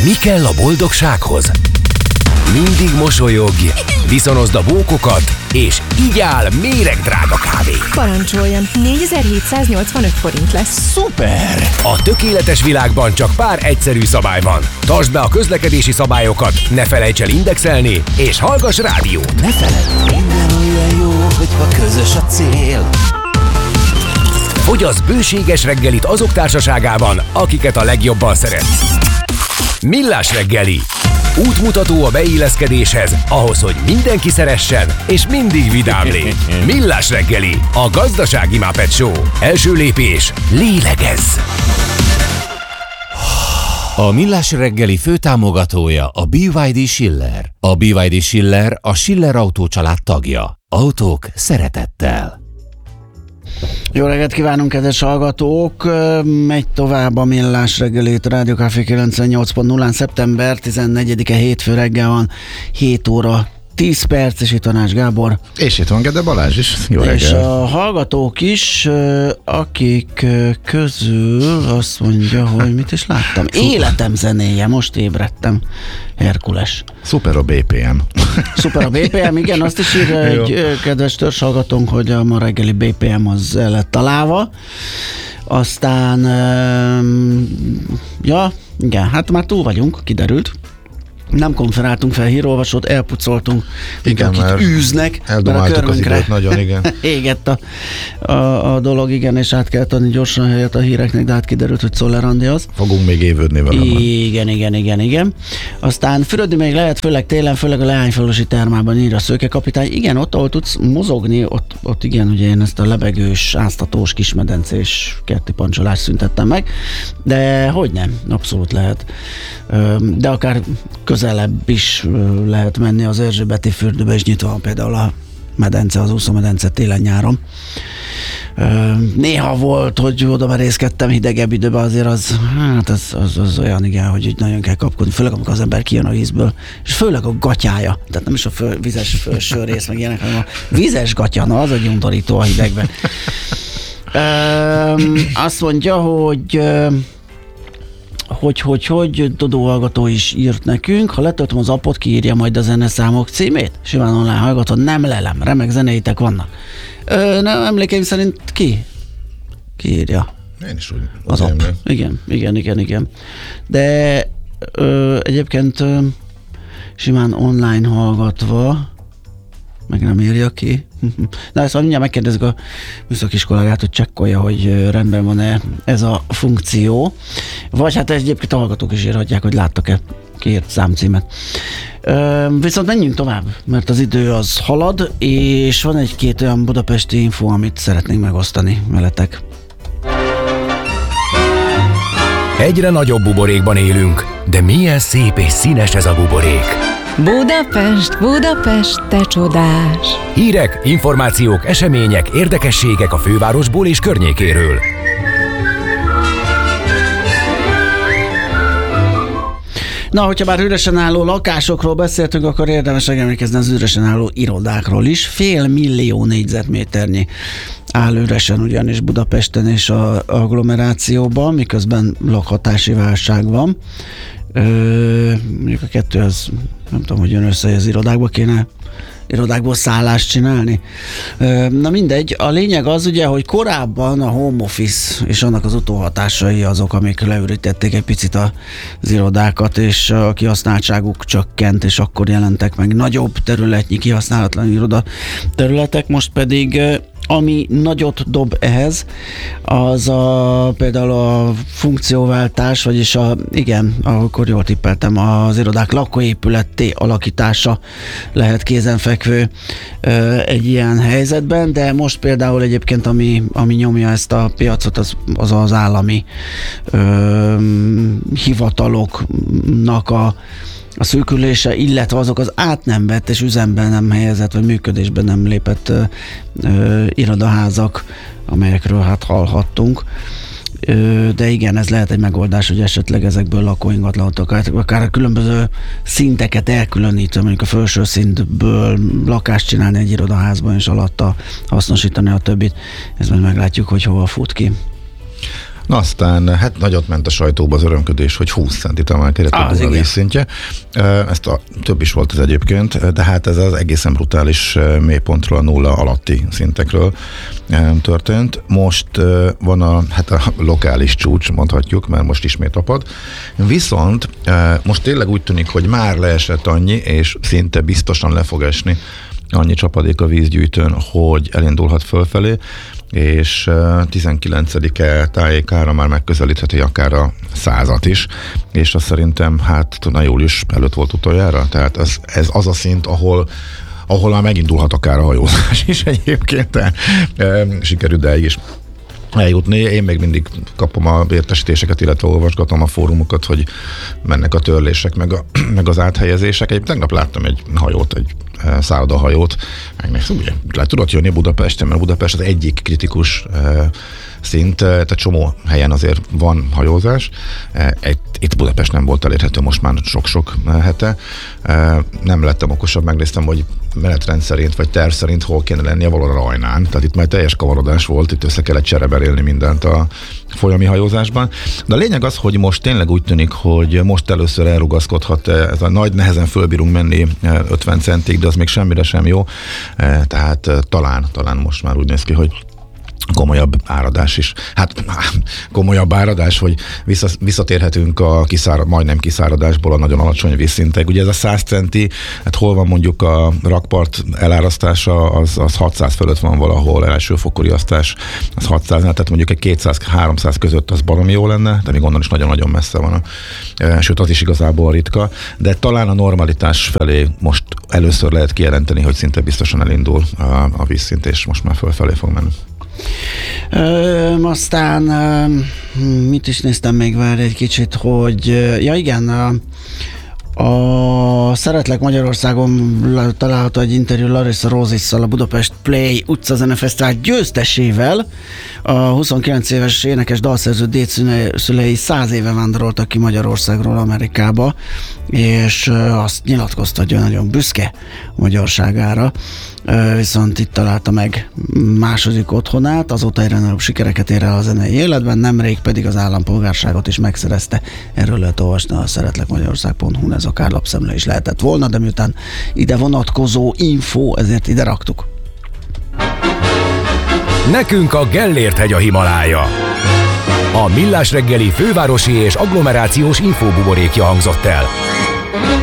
Mi kell a boldogsághoz? Mindig mosolyogj, viszonozd a bókokat, és így áll méregdrága kávé. Parancsoljon, 4785 forint lesz. Szuper! A tökéletes világban csak pár egyszerű szabály van. Tartsd be a közlekedési szabályokat, ne felejts el indexelni, és hallgass rádió. Ne feledd, minden olyan jó, hogyha közös a cél. Fogyasz bőséges reggelit azok társaságában, akiket a legjobban szeretsz. Millás reggeli. Útmutató a beilleszkedéshez, ahhoz, hogy mindenki szeressen, és mindig vidám légy. Millás reggeli, a gazdasági Muppet Show. Első lépés, lélegezz! A Millás reggeli főtámogatója a BYD Schiller. A BYD Schiller a Schiller Autó család tagja. Autók szeretettel. Jó reggelt kívánunk, kedves hallgatók! Megy tovább a Millás reggelét, Rádió Café 98.0-án, szeptember 14-e hétfő reggel van, 7 óra 10 perc, és itt van Ács Gábor. És itt van Gede Balázs is. Jó reggel. És a hallgatók is, akik közül azt mondja, hogy mit is láttam. Életem zenéje, most ébredtem. Herkules. Szuper a BPM. Szuper a BPM, igen, azt is írja egy kedves törzshallgatónk, hogy a ma reggeli BPM az el lett találva. Aztán, ja, igen, hát már túl vagyunk, kiderült. Nem konferáltunk fel hírolvasót, elpucoltunk, igen, akik űznek, mert a körünkre nagyon, igen. égett a dolog, igen, és át kellett adni gyorsan helyet a híreknek, de hát kiderült, hogy Czoller Andi az. Fogunk még évődni vele. Igen. Aztán fürödni még lehet, főleg télen, főleg a Leányfalusi termában, írja a Szőkekapitány. Igen, ott, ahol tudsz mozogni, ott igen, ugye én ezt a lebegős, áztatós, kismedencés kerti pancsolást szüntettem meg, de hogy nem, abszolút lehet. De akár közelebb is lehet menni az Erzsébeti fürdőbe, és nyitva van például a medence, az úszómedence télen-nyáron. Néha volt, hogy oda merészkedtem hidegebb időben, azért az olyan, igen, hogy így nagyon kell kapkodni, főleg amikor az ember kijön a vízből, és főleg a gatyája, tehát nem is a vizes felső rész, meg ilyenek, hanem a vizes gatya, na az egy undorító a hidegben. Azt mondja, hogy Dodó hallgató is írt nekünk, ha letöltöm az appot, kiírja majd a zeneszámok címét? Simán online hallgató, nem lelem, remek zenéitek vannak. Nem emlékeim szerint ki írja? Én is úgy az app. Igen. De egyébként simán online hallgatva meg nem írja ki. Na, ezt mindjárt megkérdezzük a műszakis kollégát, hogy csekkolja, hogy rendben van-e ez a funkció. Vagy hát egyébként a hallgatók is írhatják, hogy láttak-e kiírt számcímet. Viszont menjünk tovább, mert az idő az halad, és van egy-két olyan budapesti info, amit szeretnénk megosztani veletek. Egyre nagyobb buborékban élünk, de milyen szép és színes ez a buborék. Budapest, te csodás! Hírek, információk, események, érdekességek a fővárosból és környékéről. Na, hogyha már üresen álló lakásokról beszéltünk, akkor érdemes megemlékezni az üresen álló irodákról is. 500 000 négyzetméternyi áll üresen ugyanis Budapesten és az agglomerációban, miközben lakhatási válság van. Mondjuk a kettő az nem tudom, hogy jön össze, hogy az irodákból szállást csinálni. Na mindegy, a lényeg az ugye, hogy korábban a home office és annak az utóhatásai azok, amik leürítették egy picit az irodákat, és a kihasználtságuk csökkent, és akkor jelentek meg nagyobb területnyi kihasználatlan iroda területek, most pedig ami nagyot dob ehhez, az például a funkcióváltás, vagyis akkor jól tippeltem, az irodák lakóépületté alakítása lehet kézenfekvő egy ilyen helyzetben, de most például egyébként, ami nyomja ezt a piacot, az állami hivataloknak a szűkülése, illetve azok az át nem vett és üzemben nem helyezett, vagy működésben nem lépett irodaházak, amelyekről hát hallhattunk. De igen, ez lehet egy megoldás, hogy esetleg ezekből lakóingatlanotok, akár a különböző szinteket elkülönítve, mondjuk a felső szintből lakást csinálni egy irodaházban, és alatta hasznosítani a többit. Ezt majd meglátjuk, hogy hova fut ki. Na aztán, hát nagyot ment a sajtóba az örömködés, hogy 20 centit emelkedett a Duna vízszintje. Ezt több is volt ez egyébként, de hát ez az egészen brutális mélypontról, a nulla alatti szintekről történt. Most van a lokális csúcs, mondhatjuk, mert most ismét apad. Viszont most tényleg úgy tűnik, hogy már leesett annyi, és szinte biztosan le fog esni annyi csapadék a vízgyűjtőn, hogy elindulhat fölfelé, és 19-e tájékára már megközelítheti akár a 100-at is, és azt szerintem július előtt volt utoljára, tehát ez az a szint, ahol már megindulhat akár a hajózás is egyébként, sikerült ideig is eljutni. Én még mindig kapom a értesítéseket, illetve olvasgatom a fórumokat, hogy mennek a törlések, meg az áthelyezések. Tegnap láttam egy hajót, egy szállodahajót, megnéztem, ugye le tudott jönni Budapesten, mert Budapest az egyik kritikus szint, tehát csomó helyen azért van hajózás. Itt Budapest nem volt elérhető most már sok-sok hete. Nem lettem okosabb, megnéztem, hogy menetrend szerint, vagy terv szerint hol kéne lennie, valahol a Rajnán. Tehát itt már teljes kavarodás volt, itt össze kellett csereberélni mindent a folyami hajózásban. De a lényeg az, hogy most tényleg úgy tűnik, hogy most először elrugaszkodhat, ez a nagy nehezen fölbírunk menni 50 centig, de az még semmire sem jó. Tehát talán most már úgy néz ki, hogy komolyabb áradás is. Komolyabb áradás, hogy visszatérhetünk a majdnem kiszáradásból a nagyon alacsony vízszintek. Ugye ez a 100 centi, hát hol van mondjuk a rakpart elárasztása, az 600 fölött van valahol, elsőfokú riasztás, az 600, tehát mondjuk egy 200-300 között az baromi jó lenne, de még onnan is nagyon-nagyon messze van. Sőt, az is igazából ritka, de talán a normalitás felé most először lehet kijelenteni, hogy szinte biztosan elindul a vízszint, és most már fölfelé fog menni. Aztán mit is néztem még vár egy kicsit, hogy a Szeretlek Magyarországon található egy interjú Larissa Rózisszal, a Budapest Play utcazenefesztivál győztesével. A 29 éves énekes dalszerző dédszülei 100 éve vándoroltak ki Magyarországról Amerikába, és azt nyilatkozta, hogy nagyon büszke a magyarságára, viszont itt találta meg második otthonát, azóta egyre nagyobb sikereket ér el a zenei életben, nemrég pedig az állampolgárságot is megszerezte. Erről lehet olvasni a szeretlekmagyarország.hu-n, ez akár lapszemle is lehetett volna, de miután ide vonatkozó info, ezért ide raktuk. Nekünk a Gellért-hegy a Himalája. A Millás reggeli fővárosi és agglomerációs infóbuborékja hangzott el.